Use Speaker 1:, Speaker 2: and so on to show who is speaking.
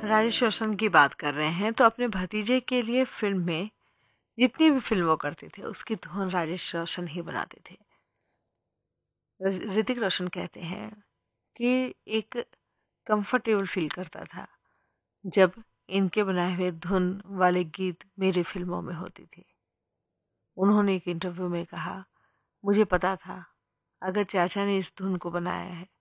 Speaker 1: राजेश रोशन की बात कर रहे हैं तो अपने भतीजे के लिए फ़िल्म में जितनी भी फ़िल्म वो करते थे उसकी धुन राजेश रोशन ही बनाते थे। ऋतिक रोशन कहते हैं कि एक कंफर्टेबल फ़ील करता था जब इनके बनाए हुए धुन वाले गीत मेरी फ़िल्मों में होती थी। उन्होंने एक इंटरव्यू में कहा, मुझे पता था अगर चाचा ने इस धुन को बनाया है